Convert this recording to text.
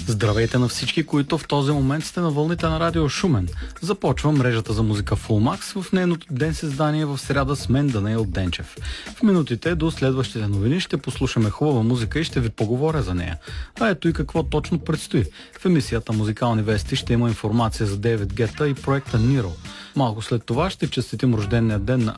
Здравейте на всички, които в този момент сте на вълните на радио Шумен. Започва мрежата за музика Fullmax в нейното ден създание в сряда с мен Данаил Денчев. В минутите до следващите новини ще послушаме хубава музика и ще ви поговоря за нея. А ето и какво точно предстои. В емисията Музикални вести ще има информация за Дейвид Гета и проекта Niro. Малко след това ще честитим рождения ден на